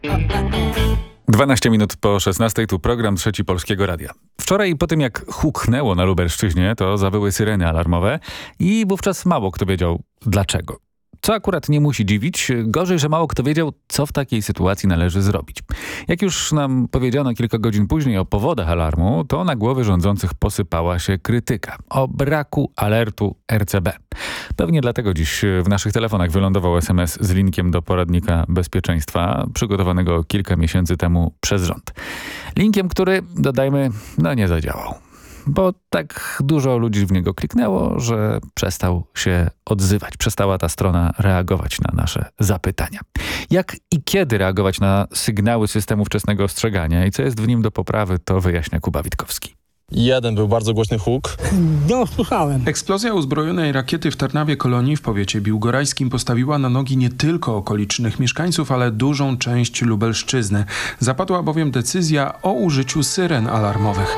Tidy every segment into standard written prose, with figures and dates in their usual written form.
12 minut po 16, tu program Trzeci Polskiego Radia. Wczoraj po tym jak huknęło na Lubelszczyźnie, to zawyły syreny alarmowe i wówczas mało kto wiedział dlaczego. Co akurat nie musi dziwić, gorzej, że mało kto wiedział, co w takiej sytuacji należy zrobić. Jak już nam powiedziano kilka godzin później o powodach alarmu, to na głowy rządzących posypała się krytyka o braku alertu RCB. Pewnie dlatego dziś w naszych telefonach wylądował SMS z linkiem do poradnika bezpieczeństwa, przygotowanego kilka miesięcy temu przez rząd. Linkiem, który, dodajmy, nie zadziałał. Bo tak dużo ludzi w niego kliknęło, że przestał się odzywać. Przestała ta strona reagować na nasze zapytania. Jak i kiedy reagować na sygnały systemu wczesnego ostrzegania i co jest w nim do poprawy, to wyjaśnia Kuba Witkowski. Jeden był bardzo głośny huk. No, słyszałem. Eksplozja uzbrojonej rakiety w Tarnawie Kolonii w powiecie biłgorajskim postawiła na nogi nie tylko okolicznych mieszkańców, ale dużą część Lubelszczyzny. Zapadła bowiem decyzja o użyciu syren alarmowych.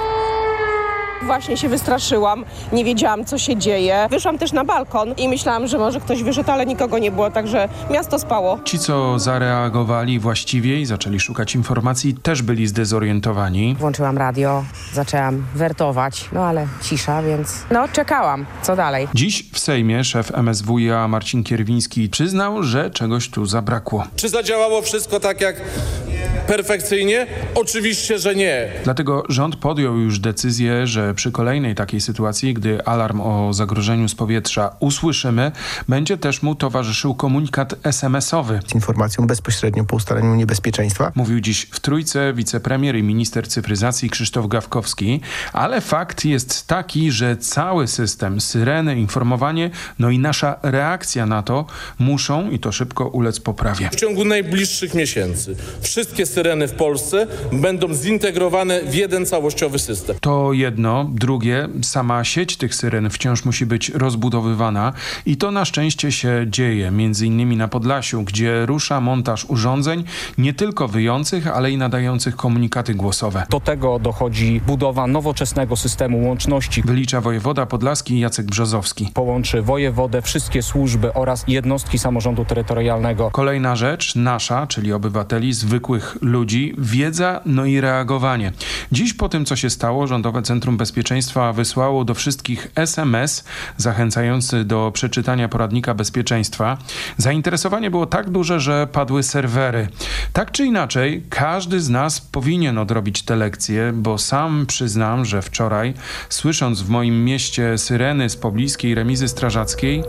Właśnie się wystraszyłam, nie wiedziałam, co się dzieje. Wyszłam też na balkon i myślałam, że może ktoś wyszedł, ale nikogo nie było, także miasto spało. Ci, co zareagowali właściwie i zaczęli szukać informacji, też byli zdezorientowani. Włączyłam radio, zaczęłam wertować, ale cisza, więc czekałam. Co dalej? Dziś w Sejmie szef MSWiA Marcin Kierwiński przyznał, że czegoś tu zabrakło. Czy zadziałało wszystko tak jak perfekcyjnie? Oczywiście, że nie. Dlatego rząd podjął już decyzję, że przy kolejnej takiej sytuacji, gdy alarm o zagrożeniu z powietrza usłyszymy, będzie też mu towarzyszył komunikat SMS-owy. Z informacją bezpośrednio po ustaleniu niebezpieczeństwa. Mówił dziś w Trójce wicepremier i minister cyfryzacji Krzysztof Gawkowski, ale fakt jest taki, że cały system, syreny, informowanie, i nasza reakcja na to muszą, i to szybko, ulec poprawie. W ciągu najbliższych miesięcy wszystkie syreny w Polsce będą zintegrowane w jeden całościowy system. To jedno. Drugie, sama sieć tych syren wciąż musi być rozbudowywana i to na szczęście się dzieje, między innymi na Podlasiu, gdzie rusza montaż urządzeń nie tylko wyjących, ale i nadających komunikaty głosowe. Do tego dochodzi budowa nowoczesnego systemu łączności. Wylicza wojewoda podlaski Jacek Brzozowski. Połączy wojewodę, wszystkie służby oraz jednostki samorządu terytorialnego. Kolejna rzecz, nasza, czyli obywateli, zwykłych ludzi, wiedza, i reagowanie. Dziś po tym, co się stało, Rządowe Centrum Bezpieczeństwa wysłało do wszystkich SMS zachęcający do przeczytania poradnika bezpieczeństwa. Zainteresowanie było tak duże, że padły serwery. Tak czy inaczej, każdy z nas powinien odrobić te lekcje, bo sam przyznam, że wczoraj, słysząc w moim mieście syreny z pobliskiej remizy strażackiej,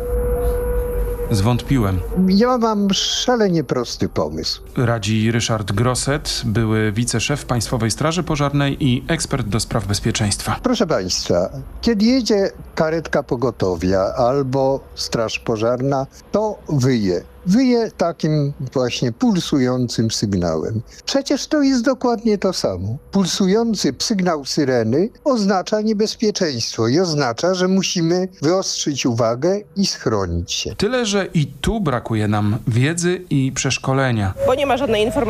zwątpiłem. Ja mam szalenie prosty pomysł. Radzi Ryszard Grosset, były wiceszef Państwowej Straży Pożarnej i ekspert do spraw bezpieczeństwa. Proszę Państwa, kiedy jedzie karetka pogotowia albo straż pożarna, to wyje. Wyje takim właśnie pulsującym sygnałem. Przecież to jest dokładnie to samo. Pulsujący sygnał syreny oznacza niebezpieczeństwo i oznacza, że musimy wyostrzyć uwagę i schronić się. Tyle, że i tu brakuje nam wiedzy i przeszkolenia. Bo nie ma żadnej informacji.